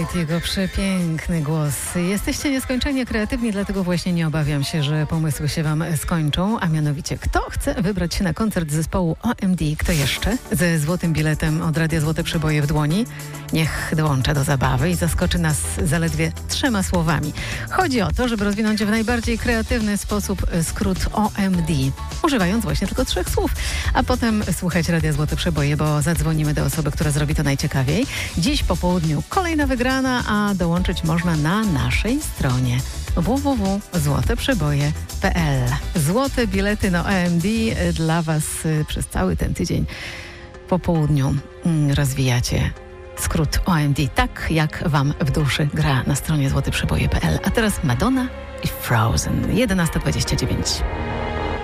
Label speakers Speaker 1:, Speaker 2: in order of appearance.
Speaker 1: David, jego przepiękny głos. Jesteście nieskończenie kreatywni, dlatego właśnie nie obawiam się, że pomysły się wam skończą, a mianowicie kto chce wybrać się na koncert zespołu OMD, kto jeszcze ze złotym biletem od Radia Złote Przeboje w dłoni, niech dołącza do zabawy i zaskoczy nas zaledwie 3 słowami. Chodzi o to, żeby rozwinąć w najbardziej kreatywny sposób skrót OMD, używając właśnie tylko 3 słów, a potem słuchać Radia Złote Przeboje, bo zadzwonimy do osoby, która zrobi to najciekawiej. Dziś po południu kolejna wygrana, a dołączyć można na naszej stronie www.złoteprzeboje.pl. Złote bilety na OMD dla was przez cały ten tydzień po południu rozwijacie skrót OMD tak, jak wam w duszy gra na stronie złoteprzeboje.pl. A teraz Madonna i Frozen, 11:29.